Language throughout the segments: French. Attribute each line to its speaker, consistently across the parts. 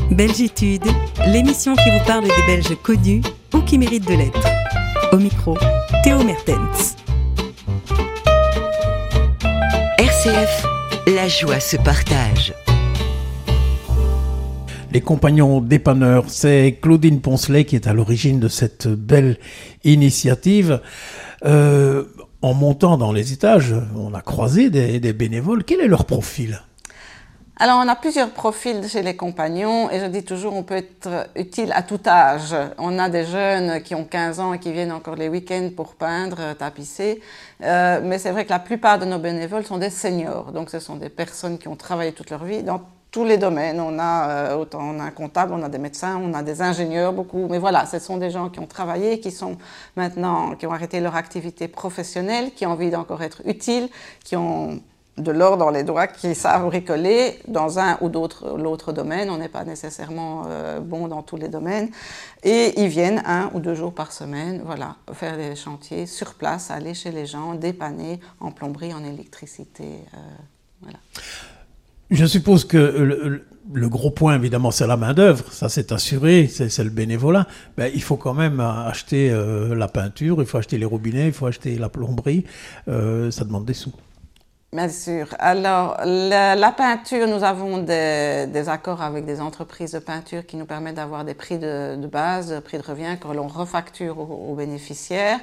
Speaker 1: Belgitude, l'émission qui vous parle des Belges connus ou qui méritent de l'être. Au micro, Théo Mertens.
Speaker 2: RCF, la joie se partage.
Speaker 3: Les compagnons dépanneurs, c'est Claudine Poncelet qui est à l'origine de cette belle initiative. En montant dans les étages, on a croisé des bénévoles. Quel est leur profil ?
Speaker 4: Alors, on a plusieurs profils chez les compagnons et je dis toujours on peut être utile à tout âge. On a des jeunes qui ont 15 ans et qui viennent encore les week-ends pour peindre, tapisser. Mais c'est vrai que la plupart de nos bénévoles sont des seniors. Donc, ce sont des personnes qui ont travaillé toute leur vie dans tous les domaines. On a un comptable, on a des médecins, on a des ingénieurs, beaucoup. Mais voilà, ce sont des gens qui ont travaillé, qui sont maintenant, qui ont arrêté leur activité professionnelle, qui ont envie d'encore être utiles, qui ont de l'or dans les doigts, qui savent bricoler dans un ou l'autre domaine. On n'est pas nécessairement bon dans tous les domaines. Et ils viennent 1 ou 2 jours par semaine, voilà, faire des chantiers sur place, aller chez les gens, dépanner en plomberie, en électricité. Voilà.
Speaker 3: Je suppose que le gros point, évidemment, c'est la main-d'œuvre. Ça, c'est assuré, c'est le bénévolat. Ben, il faut quand même acheter la peinture, il faut acheter les robinets, il faut acheter la plomberie. Ça demande des sous.
Speaker 4: Bien sûr. Alors, la peinture, nous avons des accords avec des entreprises de peinture qui nous permettent d'avoir des prix de base, des prix de revient que l'on refacture aux bénéficiaires.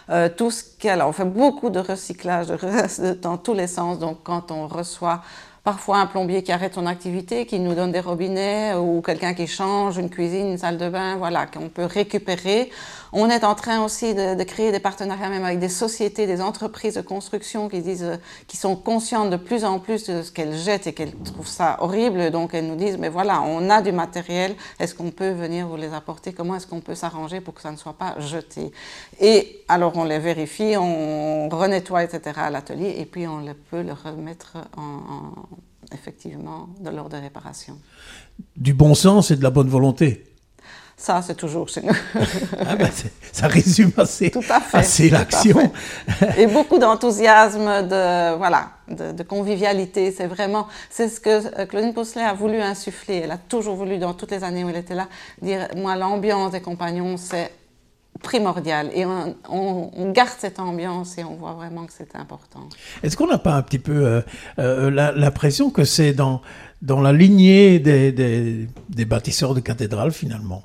Speaker 4: Alors, on fait beaucoup de recyclage dans tous les sens. Donc, quand on reçoit parfois un plombier qui arrête son activité, qui nous donne des robinets, ou quelqu'un qui change une cuisine, une salle de bain, voilà, qu'on peut récupérer. On est en train aussi de créer des partenariats même avec des sociétés, des entreprises de construction qui sont conscientes de plus en plus de ce qu'elles jettent et qu'elles trouvent ça horrible. Donc elles nous disent, mais voilà, on a du matériel, est-ce qu'on peut venir vous les apporter? Comment est-ce qu'on peut s'arranger pour que ça ne soit pas jeté? Et alors on les vérifie, on renettoie, etc. à l'atelier, et puis on peut le remettre effectivement de l'ordre de réparation.
Speaker 3: Du bon sens et de la bonne volonté.
Speaker 4: Ça, c'est toujours chez nous.
Speaker 3: Ah ben ça résume assez l'action.
Speaker 4: Et beaucoup d'enthousiasme, de convivialité. C'est ce que Claudine Poncelet a voulu insuffler. Elle a toujours voulu, dans toutes les années où elle était là, dire, moi, l'ambiance des compagnons, c'est primordial. Et on garde cette ambiance et on voit vraiment que c'est important. Est-ce
Speaker 3: qu'on n'a pas un petit peu l'impression que c'est dans la lignée des bâtisseurs de cathédrales, finalement?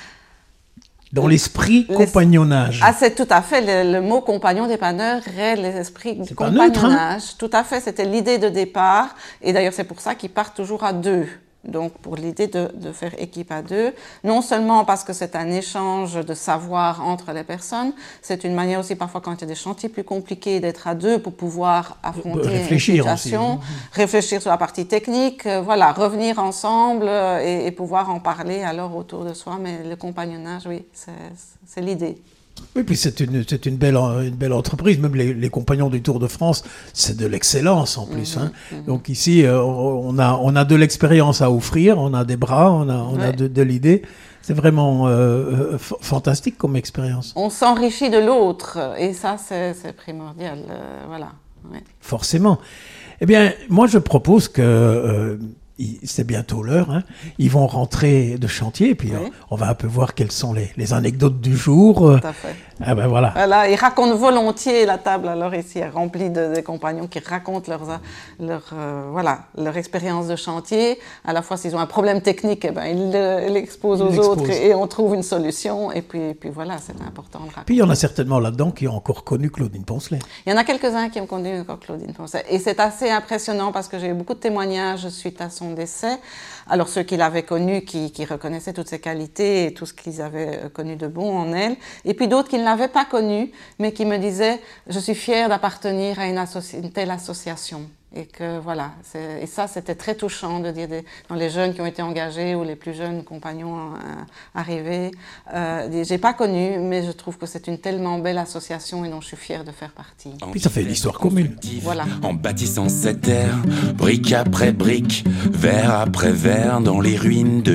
Speaker 3: Dans l'esprit compagnonnage.
Speaker 4: Ah, c'est tout à fait. Le mot compagnon dépanneur règle l'esprit compagnonnage. Neutre, hein? Tout à fait, c'était l'idée de départ. Et d'ailleurs, c'est pour ça qu'ils partent toujours à 2. Donc, pour l'idée de faire équipe à 2, non seulement parce que c'est un échange de savoir entre les personnes, c'est une manière aussi parfois quand il y a des chantiers plus compliqués d'être à 2 pour pouvoir affronter une situation, aussi, réfléchir sur la partie technique, revenir ensemble et pouvoir en parler alors autour de soi. Mais le compagnonnage, oui, c'est l'idée.
Speaker 3: Oui, puis c'est une belle entreprise. Même les compagnons du Tour de France, c'est de l'excellence en plus. Donc ici, on a de l'expérience à offrir, on a des bras, on a de l'idée. C'est vraiment fantastique comme expérience.
Speaker 4: On s'enrichit de l'autre et ça, c'est primordial. Voilà. Ouais.
Speaker 3: Forcément. Eh bien, moi, je propose que... c'est bientôt l'heure, hein. Ils vont rentrer de chantier, et puis on va un peu voir quelles sont les anecdotes du jour.
Speaker 4: Tout à fait.
Speaker 3: Ah ben voilà.
Speaker 4: Ils racontent volontiers la table, alors ici est remplie de compagnons qui racontent leur expérience de chantier. À la fois, s'ils ont un problème technique, ils l'exposent aux autres et on trouve une solution. Et puis voilà, c'est important de raconter.
Speaker 3: Puis il y en a certainement là-dedans qui ont encore connu Claudine Poncelet.
Speaker 4: Il y en a quelques-uns qui ont connu encore Claudine Poncelet. Et c'est assez impressionnant parce que j'ai eu beaucoup de témoignages suite à son décès. Alors ceux qui l'avaient connue, qui reconnaissaient toutes ses qualités et tout ce qu'ils avaient connu de bon en elle, et puis d'autres qui ne l'avaient pas connue, mais qui me disaient « je suis fière d'appartenir à une telle association ». Et que voilà, et ça c'était très touchant de dire dans les jeunes qui ont été engagés ou les plus jeunes compagnons arrivés, j'ai pas connu, mais je trouve que c'est une tellement belle association et dont je suis fière de faire partie.
Speaker 3: Puis ça fait l'histoire commune.
Speaker 4: Voilà.
Speaker 5: En bâtissant cette terre, brique après brique, verre après verre, dans les ruines de